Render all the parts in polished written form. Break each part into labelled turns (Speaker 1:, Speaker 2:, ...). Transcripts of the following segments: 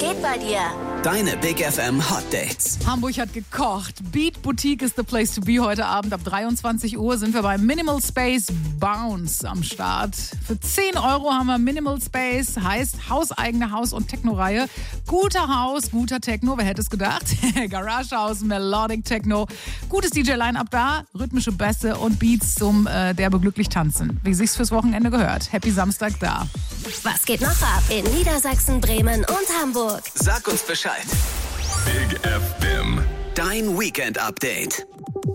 Speaker 1: geht bei dir?
Speaker 2: Deine Big FM Hot Dates.
Speaker 3: Hamburg hat gekocht. Beat Boutique ist the place to be heute Abend. Ab 23 Uhr sind wir bei Minimal Space Bounce am Start. Für 10 Euro haben wir Minimal Space, heißt hauseigene Haus- und Techno-Reihe. Guter Haus, guter Techno, wer hätte es gedacht? Garage House, Melodic Techno. Gutes DJ-Line-Up da, rhythmische Bässe und Beats zum derbe glücklich tanzen. Wie sich's fürs Wochenende gehört. Happy Samstag da.
Speaker 1: Was geht noch ab in Niedersachsen, Bremen und Hamburg?
Speaker 2: Sag uns Bescheid.
Speaker 4: Big FM.
Speaker 2: Dein Weekend-Update.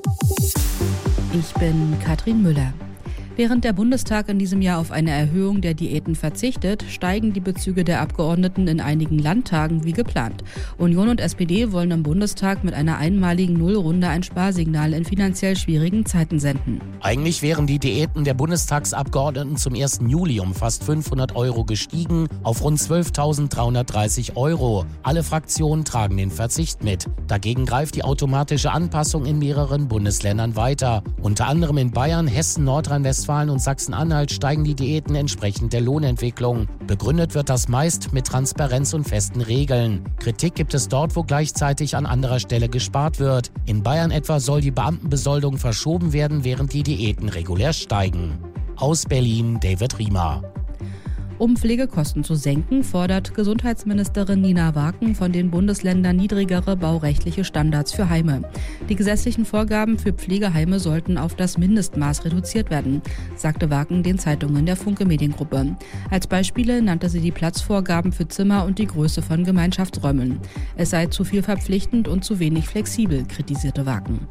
Speaker 5: Ich bin Katrin Müller. Während der Bundestag in diesem Jahr auf eine Erhöhung der Diäten verzichtet, steigen die Bezüge der Abgeordneten in einigen Landtagen wie geplant. Union und SPD wollen im Bundestag mit einer einmaligen Nullrunde ein Sparsignal in finanziell schwierigen Zeiten senden.
Speaker 6: Eigentlich wären die Diäten der Bundestagsabgeordneten zum 1. Juli um fast 500 Euro gestiegen auf rund 12.330 Euro. Alle Fraktionen tragen den Verzicht mit. Dagegen greift die automatische Anpassung in mehreren Bundesländern weiter. Unter anderem in Bayern, Hessen, Nordrhein-Westfalen und Sachsen-Anhalt steigen die Diäten entsprechend der Lohnentwicklung. Begründet wird das meist mit Transparenz und festen Regeln. Kritik gibt es dort, wo gleichzeitig an anderer Stelle gespart wird. In Bayern etwa soll die Beamtenbesoldung verschoben werden, während die Diäten regulär steigen. Aus Berlin, David Riemer.
Speaker 5: Um Pflegekosten zu senken, fordert Gesundheitsministerin Nina Waken von den Bundesländern niedrigere baurechtliche Standards für Heime. Die gesetzlichen Vorgaben für Pflegeheime sollten auf das Mindestmaß reduziert werden, sagte Waken den Zeitungen der Funke Mediengruppe. Als Beispiele nannte sie die Platzvorgaben für Zimmer und die Größe von Gemeinschaftsräumen. Es sei zu viel verpflichtend und zu wenig flexibel, kritisierte Waken.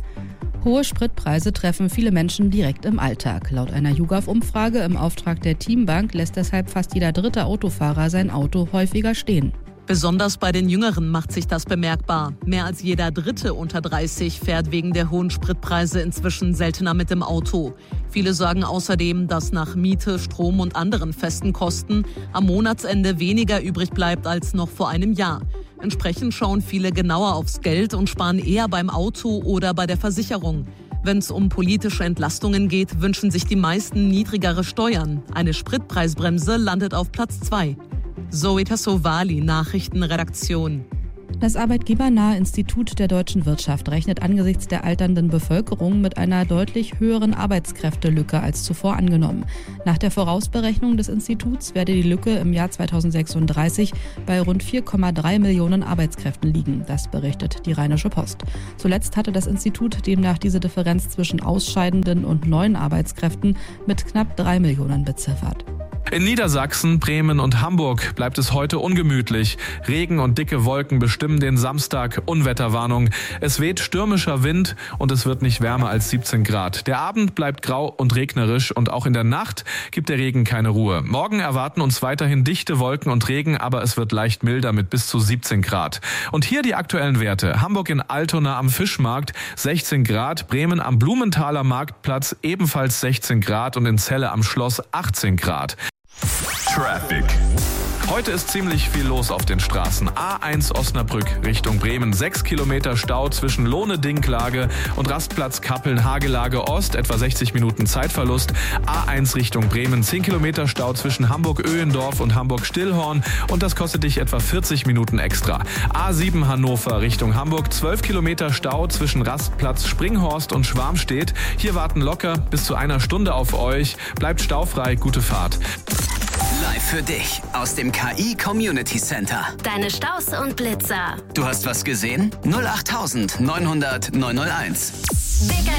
Speaker 5: Hohe Spritpreise treffen viele Menschen direkt im Alltag. Laut einer YouGov-Umfrage im Auftrag der Teambank lässt deshalb fast jeder dritte Autofahrer sein Auto häufiger stehen.
Speaker 7: Besonders bei den Jüngeren macht sich das bemerkbar. Mehr als jeder Dritte unter 30 fährt wegen der hohen Spritpreise inzwischen seltener mit dem Auto. Viele sagen außerdem, dass nach Miete, Strom und anderen festen Kosten am Monatsende weniger übrig bleibt als noch vor einem Jahr. Entsprechend schauen viele genauer aufs Geld und sparen eher beim Auto oder bei der Versicherung. Wenn es um politische Entlastungen geht, wünschen sich die meisten niedrigere Steuern. Eine Spritpreisbremse landet auf Platz 2. Zoe Tassovali, Nachrichtenredaktion.
Speaker 5: Das arbeitgebernahe Institut der deutschen Wirtschaft rechnet angesichts der alternden Bevölkerung mit einer deutlich höheren Arbeitskräftelücke als zuvor angenommen. Nach der Vorausberechnung des Instituts werde die Lücke im Jahr 2036 bei rund 4,3 Millionen Arbeitskräften liegen. Das berichtet die Rheinische Post. Zuletzt hatte das Institut demnach diese Differenz zwischen ausscheidenden und neuen Arbeitskräften mit knapp 3 Millionen beziffert.
Speaker 4: In Niedersachsen, Bremen und Hamburg bleibt es heute ungemütlich. Regen und dicke Wolken bestimmen den Samstag. Unwetterwarnung. Es weht stürmischer Wind und es wird nicht wärmer als 17 Grad. Der Abend bleibt grau und regnerisch und auch in der Nacht gibt der Regen keine Ruhe. Morgen erwarten uns weiterhin dichte Wolken und Regen, aber es wird leicht milder mit bis zu 17 Grad. Und hier die aktuellen Werte. Hamburg in Altona am Fischmarkt 16 Grad, Bremen am Blumenthaler Marktplatz ebenfalls 16 Grad und in Celle am Schloss 18 Grad. Traffic. Heute ist ziemlich viel los auf den Straßen. A1 Osnabrück Richtung Bremen. 6 Kilometer Stau zwischen Lohne-Dinklage und Rastplatz Kappeln-Hagelage Ost. Etwa 60 Minuten Zeitverlust. A1 Richtung Bremen. 10 Kilometer Stau zwischen Hamburg-Öhendorf und Hamburg-Stillhorn. Und das kostet dich etwa 40 Minuten extra. A7 Hannover Richtung Hamburg. 12 Kilometer Stau zwischen Rastplatz Springhorst und Schwarmstedt. Hier warten locker bis zu einer Stunde auf euch. Bleibt staufrei. Gute Fahrt.
Speaker 2: Live für dich aus dem KI Community Center.
Speaker 1: Deine Staus und Blitzer.
Speaker 2: Du hast was gesehen? 08900 901.
Speaker 1: Big